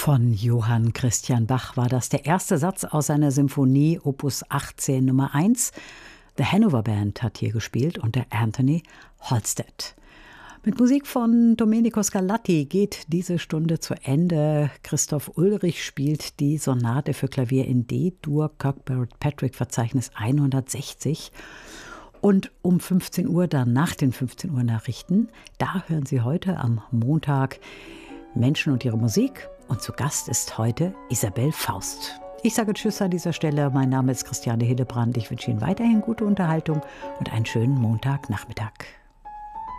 Von Johann Christian Bach war das der erste Satz aus seiner Symphonie Opus 18 Nummer 1. The Hanover Band hat hier gespielt unter Anthony Halstead. Mit Musik von Domenico Scarlatti geht diese Stunde zu Ende. Christoph Ulrich spielt die Sonate für Klavier in D-Dur, Kirkpatrick-Verzeichnis 160. Und um 15 Uhr, dann nach den 15 Uhr Nachrichten, da hören Sie heute am Montag Menschen und ihre Musik. Und zu Gast ist heute Isabel Faust. Ich sage Tschüss an dieser Stelle. Mein Name ist Christiane Hillebrand. Ich wünsche Ihnen weiterhin gute Unterhaltung und einen schönen Montagnachmittag.